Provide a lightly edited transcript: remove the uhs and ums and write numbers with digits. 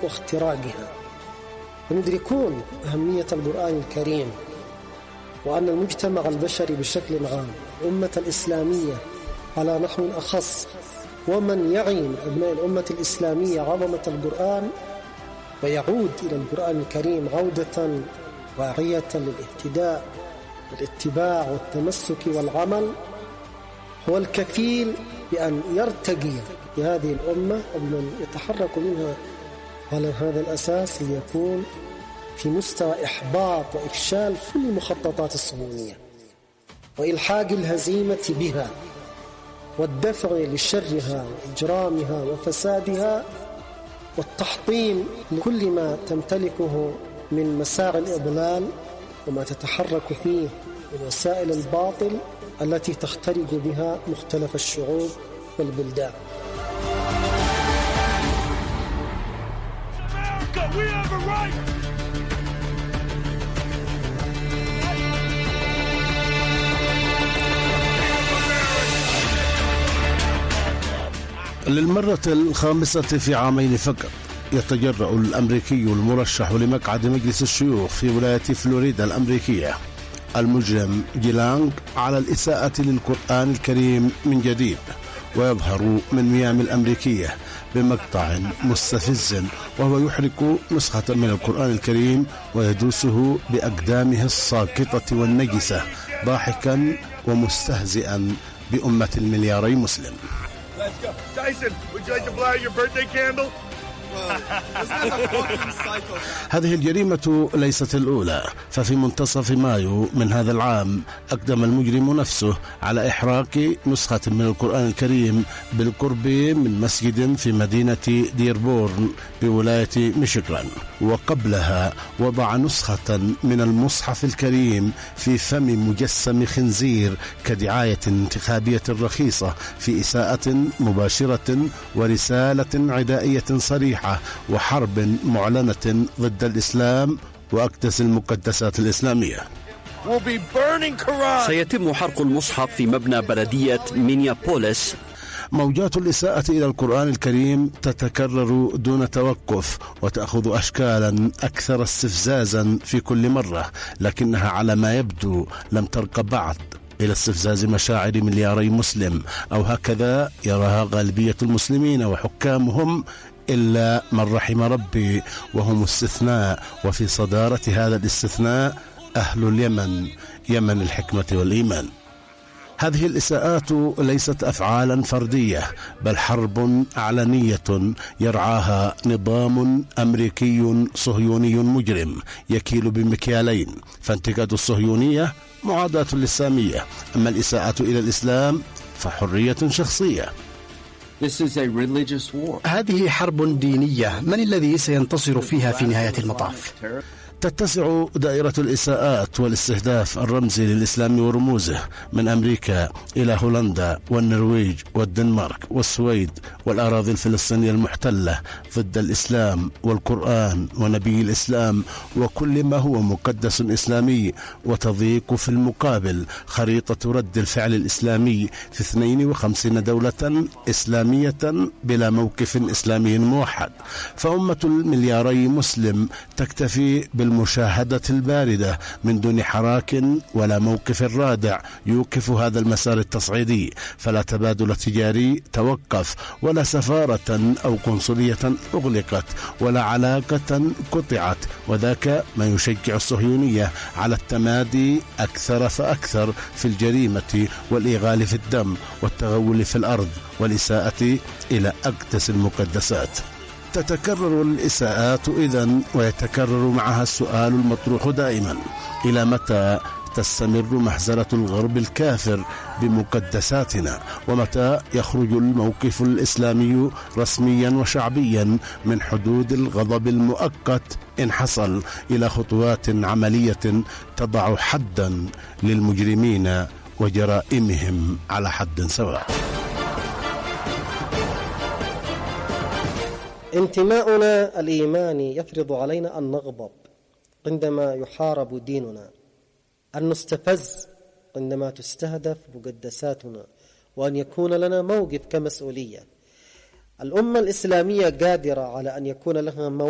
واختراقها، ويدركون أهمية القرآن الكريم، وأن المجتمع البشري بشكل عام، الأمة الإسلامية على نحو أخص، ومن يعي من أبناء الأمة الإسلامية عظمة القرآن ويعود إلى القرآن الكريم عودة واعية للاهتداء والاتباع والتمسك والعمل، هو الكفيل بأن يرتقي بهذه الأمة، ومن يتحرك منها على هذا الأساس ليكون في مستوى إحباط وإفشال كل المخططات الصهيونية وإلحاق الهزيمة بها والدفع لشرها وإجرامها وفسادها والتحطيم لكل ما تمتلكه من مساعي الإضلال وما تتحرك فيه من وسائل الباطل التي تخترق بها مختلف الشعوب والبلدان. للمرة الخامسة في عامين فقط يتجرأ الأمريكي المرشح لمقعد مجلس الشيوخ في ولاية فلوريدا الأمريكية المجرم جيلانغ على الإساءة للقرآن الكريم من جديد، ويظهر من ميامي الأمريكية بمقطع مستفز وهو يحرق نسخة من القرآن الكريم ويدوسه بأقدامه الساقطة والنجسة، ضاحكا ومستهزئا بأمة الملياري مسلم. Let's go. Tyson, would you like to blow out your birthday candle? هذه الجريمة ليست الأولى، ففي منتصف مايو من هذا العام أقدم المجرم نفسه على إحراق نسخة من القرآن الكريم بالقرب من مسجد في مدينة ديربورن بولاية ميشيغان، وقبلها وضع نسخة من المصحف الكريم في فم مجسم خنزير كدعاية انتخابية رخيصة في إساءة مباشرة ورسالة عدائية صريحة وحرب معلنة ضد الإسلام وأقدس المقدسات الإسلامية. سيتم حرق المصحف في مبنى بلدية مينيابوليس. موجات الإساءة إلى القرآن الكريم تتكرر دون توقف وتأخذ أشكالا أكثر استفزازا في كل مرة، لكنها على ما يبدو لم ترق بعد إلى استفزاز مشاعر ملياري مسلم، أو هكذا يراها غالبية المسلمين وحكامهم إلا من رحم ربي، وهم استثناء، وفي صدارة هذا الاستثناء أهل اليمن، يمن الحكمة والإيمان. هذه الإساءات ليست أفعالا فردية، بل حرب علنية يرعاها نظام أمريكي صهيوني مجرم يكيل بمكيالين، فانتقاد الصهيونية معاداة الإسلامية، أما الإساءة إلى الإسلام فحرية شخصية. هذه حرب دينية، من الذي سينتصر فيها في نهاية المطاف؟ تتسع دائرة الإساءات والاستهداف الرمزي للإسلام ورموزه من أمريكا إلى هولندا والنرويج والدنمارك والسويد والأراضي الفلسطينية المحتلة ضد الإسلام والقرآن ونبي الإسلام وكل ما هو مقدس إسلامي، وتضيق في المقابل خريطة رد الفعل الإسلامي في 52 دولة إسلامية بلا موقف إسلامي موحد. فأمة الملياري مسلم تكتفي بالمشاهدة الباردة من دون حراك ولا موقف رادع يوقف هذا المسار التصعيدي، فلا تبادل تجاري توقف، ولا سفارة أو قنصلية أغلقت، ولا علاقة قطعت، وذاك ما يشجع الصهيونية على التمادي أكثر فأكثر في الجريمة والإغال في الدم والتغول في الأرض والإساءة إلى أقدس المقدسات. تتكرر الإساءات إذن، ويتكرر معها السؤال المطروح دائما: إلى متى تستمر محزنة الغرب الكافر بمقدساتنا؟ ومتى يخرج الموقف الإسلامي رسميا وشعبيا من حدود الغضب المؤقت إن حصل إلى خطوات عملية تضع حدا للمجرمين وجرائمهم على حد سواء؟ انتماؤنا الإيماني يفرض علينا أن نغضب عندما يحارب ديننا، أن نستفز عندما تستهدف مقدساتنا، وأن يكون لنا موقف كمسؤولية. الأمة الإسلامية قادرة على أن يكون لها موقف